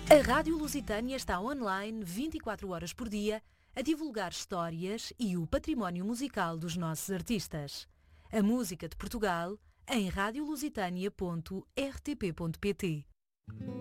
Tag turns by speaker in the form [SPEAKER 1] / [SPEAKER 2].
[SPEAKER 1] A Rádio Lusitânia está online 24 horas por dia a divulgar histórias e o património musical dos nossos artistas. A música de Portugal em radiolusitania.rtp.pt.